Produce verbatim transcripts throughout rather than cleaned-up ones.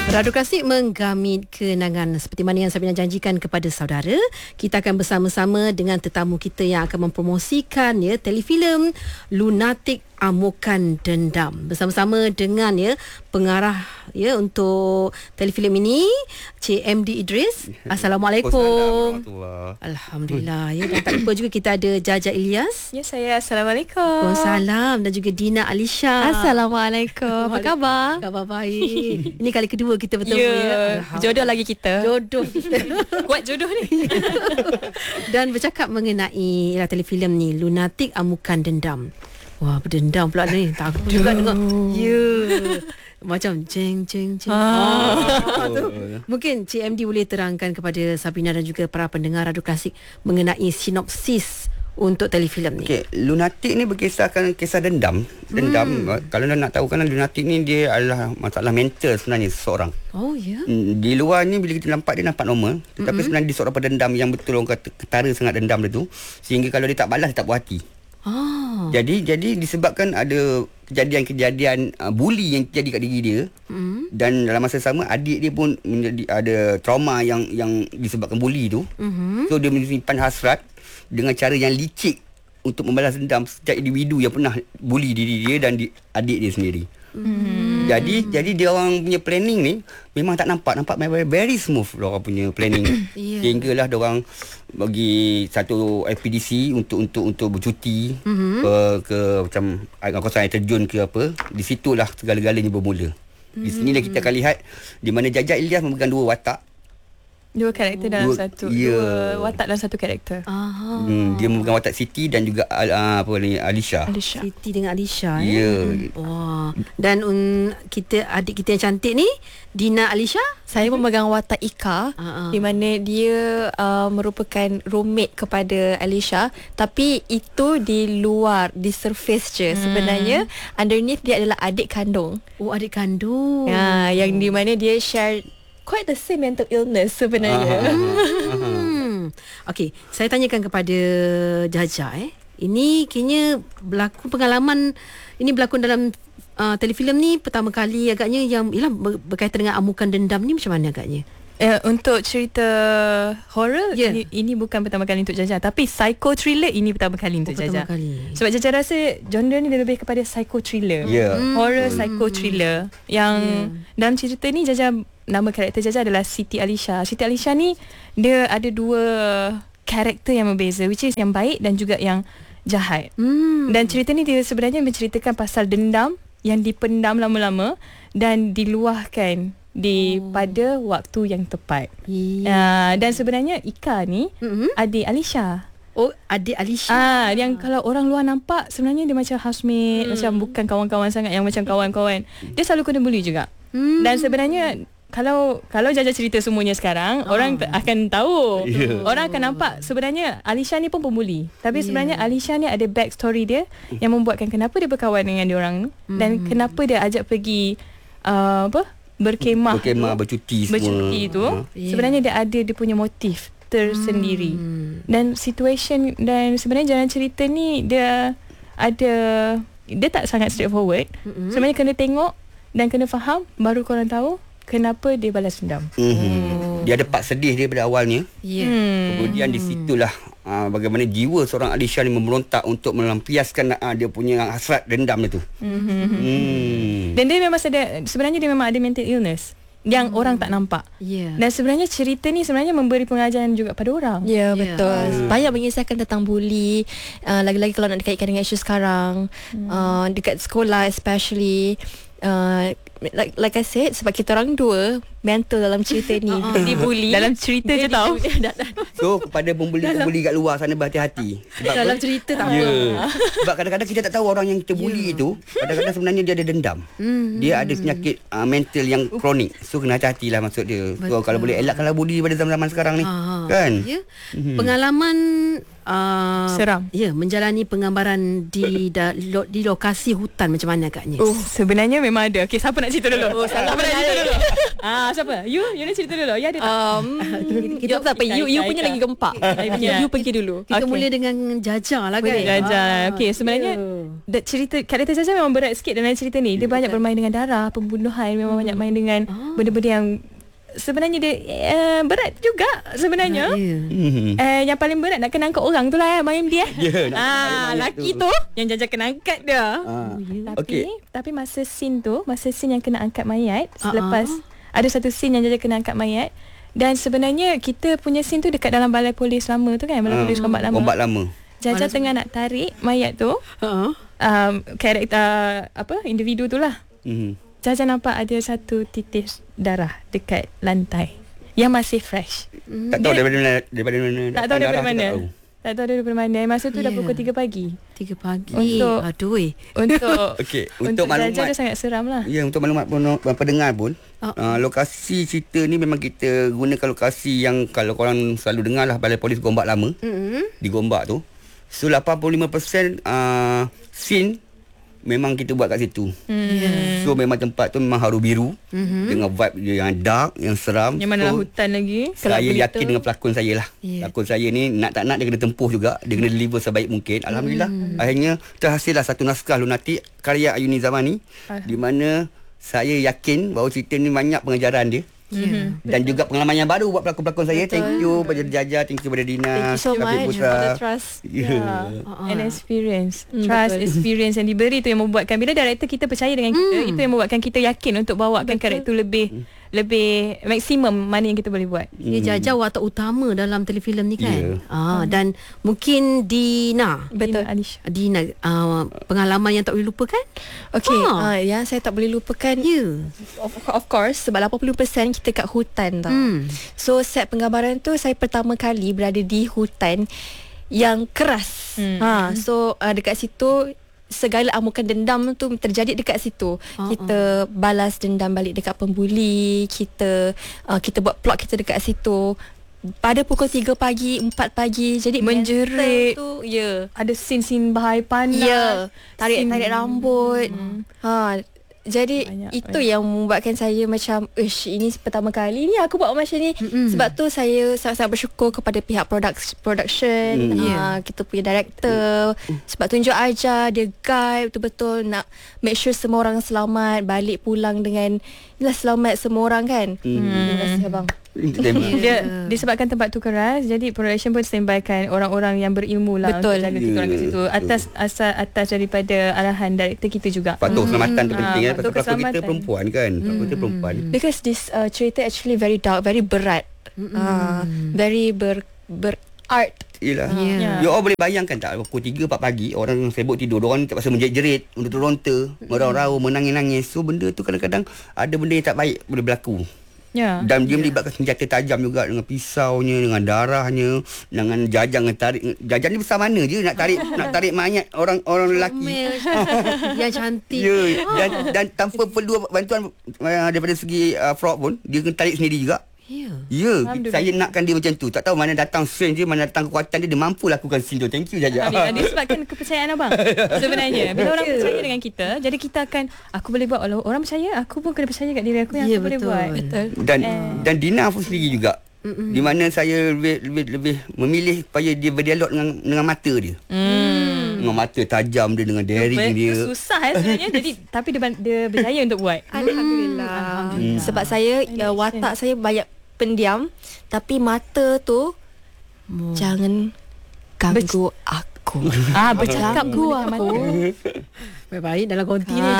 Radu Klasik menggamit kenangan seperti mana yang Sabina janjikan kepada saudara. Kita akan bersama-sama dengan tetamu kita yang akan mempromosikan ya telefilm Lunatic Amukan Dendam bersama-sama dengan ya pengarah ya untuk telefilm ini Cik M D Idris. Assalamualaikum. Alhamdulillah ya, dan tak lupa juga kita ada Jaja Ilyas. Ya, saya. Assalamualaikum. Waalaikumsalam. Dan juga Dina Alisha. Assalamualaikum. Apa khabar? Khabar baik. Ini kali kedua kita bertemu ya. ya. Jodoh lagi kita. Jodoh kita. Kuat jodoh ni. Dan bercakap mengenai ya, telefilm ni Lunatic Amukan Dendam. Wah, berdendam pula ni. Takut juga dengar. Ya. Macam jeng jeng jeng. Ah. Oh, mungkin Cik M D boleh terangkan kepada Sabina dan juga para pendengar Radio Klasik mengenai sinopsis untuk telefilm ni. Okey, Lunatic ni berkisahkan kisah dendam. Dendam, hmm. kalau anda nak tahu kan lunatic ni dia adalah masalah mental sebenarnya seseorang. Oh ya. Yeah. Di luar ni bila kita nampak dia nampak normal, tetapi mm-hmm. sebenarnya dia seorang pendendam yang betul orang kata ketara sangat dendam dia tu, sehingga kalau dia tak balas dia tak puas hati. Ah. Jadi jadi disebabkan ada kejadian-kejadian uh, bully yang terjadi kat diri dia, mm. dan dalam masa sama adik dia pun menjadi ada trauma yang yang disebabkan bully tu. Mm-hmm. So dia menyimpan hasrat dengan cara yang licik untuk membalas dendam setiap individu yang pernah bully diri dia dan di, adik dia sendiri. Hmm. Jadi jadi dia orang punya planning ni memang tak nampak nampak very, very smooth dia orang punya planning. Yeah. Sehinggalah dia orang bagi satu ekspedisi untuk untuk untuk bercuti mm-hmm. ke, ke macam kawasan air terjun ke apa. Di situlah segala-galanya bermula. Mm-hmm. Di sinilah kita akan lihat di mana Jaja Ilyas memegang dua watak. Dua karakter dalam dua, satu yeah. Dua watak dalam satu karakter. Aha. Hmm, dia memegang watak Siti dan juga uh, apa ni Alisha. Alisha. Siti dengan Alisha ya. Yeah. Wah. Dan um, kita adik kita yang cantik ni Dina Alisha, saya memegang watak Ika, uh-huh. di mana dia uh, merupakan roommate kepada Alisha, tapi itu di luar, di surface je. Hmm. Sebenarnya underneath dia adalah adik kandung. Oh, adik kandung. Ya, yang di mana dia share quite the same mental illness sebenarnya. Hmm. Okey, saya tanyakan kepada Jaja eh. Ini kayaknya berlakon pengalaman ini berlakon dalam uh, telefilm ni pertama kali agaknya yang ialah ber, berkaitan dengan amukan dendam ni macam mana agaknya? Uh, untuk cerita horror yeah. ini, ini bukan pertama kali untuk Jaja, tapi psycho thriller ini pertama kali untuk oh, Jaja. Pertama kali. Sebab Jaja rasa genre ni dia lebih kepada psycho thriller. Yeah. Hmm. Horror psycho thriller yang yeah. dalam cerita ni Jaja, nama karakter Jaja adalah Siti Alisha. Siti Alisha ni dia ada dua karakter yang berbeza, which is yang baik dan juga yang jahat. Hmm. Dan cerita ni dia sebenarnya menceritakan pasal dendam yang dipendam lama-lama dan diluahkan di oh. pada waktu yang tepat. Yeah. Uh, dan sebenarnya Ika ni mm-hmm. adik Alisha. Oh, adik Alisha. Ah, yang kalau orang luar nampak sebenarnya dia macam housemate, hmm. macam bukan kawan-kawan sangat yang macam kawan-kawan. Dia selalu kena bully juga. Hmm. Dan sebenarnya kalau kalau Jaja cerita semuanya sekarang, oh. orang t- akan tahu. Yeah. Orang akan nampak sebenarnya Alisha ni pun pembuli. Tapi yeah. sebenarnya Alisha ni ada back story dia yang membuatkan kenapa dia berkawan dengan diorang hmm. dan kenapa dia ajak pergi uh, apa? berkemah, berkemah tu, bercuti semua. Bercuti tu uh-huh. yeah. sebenarnya dia ada dia punya motif tersendiri. Hmm. Dan situation dan sebenarnya jalan cerita ni dia ada dia tak sangat straightforward. Mm-hmm. Sebenarnya kena tengok dan kena faham baru korang tahu kenapa dia balas dendam. Mm-hmm. Oh. Dia ada part sedih dia pada awalnya. Yeah. Hmm. Kemudian di situlah uh, bagaimana jiwa seorang Alisha ni memberontak untuk melampiaskan uh, dia punya hasrat dendam itu. Mm-hmm. Hmm. Dan dia memang ada, sebenarnya dia memang ada mental illness yang hmm. orang tak nampak. Yeah. Dan sebenarnya cerita ni sebenarnya memberi pengajaran juga pada orang. Ya, yeah, betul. Yeah. Banyak mengisahkan tentang bully, uh, lagi-lagi kalau nak dikaitkan dengan isu sekarang, hmm. uh, dekat sekolah especially. Uh, like like I said, sebab kita orang dua mental dalam cerita ni dibuli dalam cerita je tau. So kepada pembuli-pembuli kat luar sana berhati-hati. Sebab dalam apa? cerita tak yeah. Sebab kadang-kadang kita tak tahu orang yang kita bully yeah. itu kadang-kadang sebenarnya dia ada dendam. Mm-hmm. Dia ada penyakit uh, mental yang kronik. So kena hati-hatilah maksud dia. So betul. Kalau boleh elakkanlah bully pada zaman-zaman sekarang ni. Aha. Kan? Yeah. Mm-hmm. Pengalaman uh, seram. Ya, yeah, menjalani penggambaran di da, lo, di lokasi hutan macam mana agaknya? Oh, sebenarnya memang ada. Okey, siapa nak cerita dulu? Oh, siapa nak cerita dulu? Ah, siapa? You, you nak cerita dulu. Ya ada tak? Um, kita tak apa. You, you punya lagi gempak. You, you pergi dulu. Kita okay. mula dengan Jaja lah kan. Jaja. Okey, sebenarnya yeah. the cerita karakter Jaja memang berat sikit dalam cerita ni. Dia Hmm, banyak betul. bermain dengan darah, pembunuhan, memang banyak main dengan Ah. benda-benda yang sebenarnya dia uh, berat juga sebenarnya. Ya. Hmm. Eh, yang paling berat nak kena angkat orang tu lah, main dia. Ya, nak ah, angkat laki mayat tu. tu. yang Jaja kena angkat dia. Ah. Tapi Okey. tapi masa scene tu, masa scene yang kena angkat mayat, Ah, selepas ah. ada satu scene yang Jaja kena angkat mayat, dan sebenarnya kita punya scene tu dekat dalam balai polis lama tu kan, balai Ah, polis Gombak lama. Gombak lama. Jaja Mana tengah nak tarik mayat tu, Ha. um, karakter apa individu tu lah. Hmm. Jaja nampak ada satu titis darah dekat lantai yang masih fresh. Tak tahu Dia- daripada mana daripada mana. Tak tahu daripada darah tu mana. tak tahu. Tak tahu daripada mana. Masa tu dah Ya. pukul tiga pagi. Tiga pagi. Untuk- Aduh. eh. Untuk Okey, untuk untuk Jaja maklumat. dia sangat seram lah. Ya, untuk maklumat pun, pendengar pun, Ah. uh, lokasi cerita ni memang kita gunakan lokasi yang kalau korang selalu dengar lah, Balai Polis Gombak Lama, Mm-hmm. di Gombak tu. So lapan puluh lima peratus uh, scene memang kita buat kat situ. Hmm. Ya. So memang tempat tu memang haru biru, Mhm. dengan vibe dia yang dark, yang seram. Yang mana lah So, hutan lagi. saya begitu- yakin dengan pelakon saya lah. Ya. Pelakon saya ni nak tak nak dia kena tempuh juga. Dia kena deliver sebaik mungkin. Alhamdulillah. Akhirnya terhasillah satu naskah lunatik karya Ayuni Zamani. Ah. Di mana saya yakin bahawa cerita ni banyak pengajaran dia. Ya. Dan juga pengalaman yang baru buat pelakon-pelakon saya. Thank you pada Jaja, thank you pada Dina. Thank you so Syafiq much Putra. for the trust. Ya. Yeah. Ah. An experience. Hmm, Trust, betul. experience yang diberi tu yang membuatkan bila director kita percaya dengan kita, itu yang membuatkan kita yakin untuk bawakan karakter lebih lebih maksimum mana yang kita boleh buat. Dia Jaja watak utama dalam telefilm ni kan. Ya. Ah, dan mungkin Dina. Betul. Dina Alisha. Dina uh, pengalaman yang tak boleh lupakan? Okay, Ah. uh, yang saya tak boleh lupakan, Ya. of, of course, sebab lapan puluh peratus kita kat hutan tau. Hmm. So set penggambaran tu saya pertama kali berada di hutan yang keras. Hmm. Ha, so uh, dekat situ segala amukan dendam tu terjadi dekat situ. Oh, Kita balas dendam balik dekat pembuli, kita uh, kita buat plot kita dekat situ. Pada pukul tiga pagi, empat pagi. Jadi Menjerit. mental tu, ya. Ada scene-scene bahaya panas. Ya, tarik Scene- tarik rambut. Hmm. Ha, jadi Banyak, itu banyak. yang membuatkan saya macam, "Ush, ini pertama kali ni aku buat macam ni." Mm-mm. Sebab tu saya sangat-sangat bersyukur kepada pihak produk production, Mm. uh, Yeah. kita punya director, sebab tunjuk ajar dia guide betul-betul nak make sure semua orang selamat, balik pulang dengan yelah selamat semua orang kan. Terima kasih abang. Entertainment. Dia disebabkan tempat tu keras, jadi production pun standbykan orang-orang yang berilmu lah Betul. untuk jaga kita orang kat Ya, situ. Atas asal atas daripada arahan director kita juga. Faktor keselamatan tu Hmm. penting Ah, kan. faktor Pasal pelakon kita keselamatan. perempuan kan. Pelakon kita perempuan. Because this uh, cerita actually very dark, very berat. Uh, very ber ber art. Yelah. Ya. You all boleh bayangkan tak pukul tiga empat pagi orang sibuk tidur, orang terpaksa menjerit, meronta, merau-rau, menangis-nangis. So benda tu kadang-kadang ada benda yang tak baik boleh berlaku. Ya. Dan dia melibatkan senjata tajam juga, dengan pisaunya, dengan darahnya, dengan jajang yang tarik. Jajang ni besar mana je nak tarik nak tarik mayat orang orang lelaki. Comel. Yang cantik. Ya, dan dan tanpa perlu bantuan uh, daripada segi uh, fraud pun, dia kena tarik sendiri juga. Ya. Ya, Alhamdulillah. saya nakkan dia macam tu. Tak tahu mana datang strength dia, mana datang kekuatan dia, dia mampu lakukan scene tu. Thank you Jaja. Habis, disebabkan kepercayaan abang. Sebenarnya bila orang percaya dengan kita, jadi kita akan, aku boleh buat. Kalau orang percaya, aku pun kena percaya kat diri aku yang Ya, aku boleh betul. buat. Betul. Dan Eh. dan Dina pun sendiri juga. Mm-mm. Di mana saya lebih lebih lebih memilih supaya dia berdialog dengan dengan mata dia. Hmm. Dengan mata tajam dia, dengan daring dia. Itu susah eh, sebenarnya. Jadi tapi dia, dia berjaya untuk buat. Alhamdulillah. Alhamdulillah. Sebab saya uh, watak saya banyak pendiam, tapi mata tu Oh. jangan ganggu aku. Ah, bercakap Ganggu gua aku. Baik-baik dalam konti ni.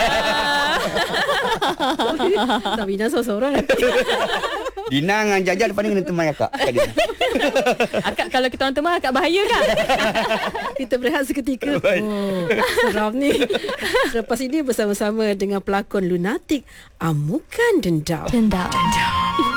Tak bina seorang-seorang. Dina dengan Jaja depan ni kena teman akak. Akak kalau kita orang teman akak bahaya kan? Kita berehat seketika. Oh, seram ni. Selepas ini bersama-sama dengan pelakon lunatik Amukan Dendam. Dendam.